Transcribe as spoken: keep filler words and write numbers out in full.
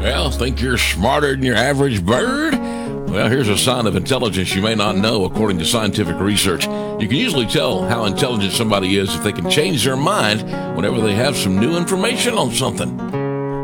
Well, think you're smarter than your average bird? Well, here's a sign of intelligence you may not know, according to scientific research. You can usually tell how intelligent somebody is if they can change their mind whenever they have some new information on something.